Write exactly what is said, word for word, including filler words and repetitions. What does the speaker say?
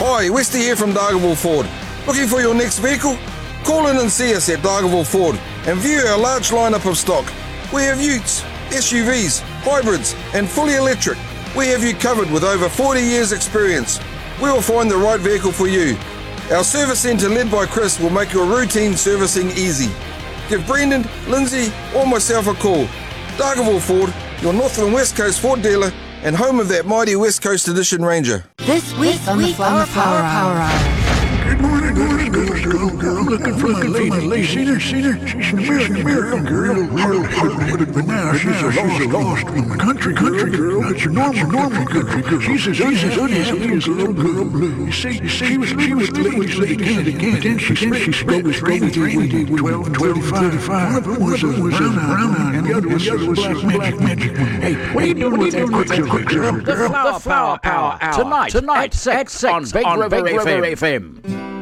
Hi, Westy here from Dargaville Ford. Looking for your next vehicle? Call in and see us at Dargaville Ford and view our large lineup of stock. We have utes, S U Vs, hybrids and fully electric. We have you covered with over forty years experience. We will find the right vehicle for you. Our service centre led by Chris will make your routine servicing easy. Give Brendan, Lindsay or myself a call. Dargaville Ford, your North and West Coast Ford dealer and home of that mighty West Coast Edition Ranger. This week on the Flower Power Hour. Good morning, morning, girl, girl, girl. I'm looking for my lady. lady. Seen her, seen her. She's an American, American girl. Real hard-headed, but now she's a lost, lost woman. Country, country girl. Not your normal, normal country girl. She's as unhappy as a little girl blue. You see, you see, she was, she was the ladies that again, again. Then she spent, she spent with Rainy with twelve and thirty-five. One of them was a brown eye, and the other was a black magic, magic. Hey, what are you doing with that quick girl? The Flower Power Hour tonight, tonight at six on Big River F M.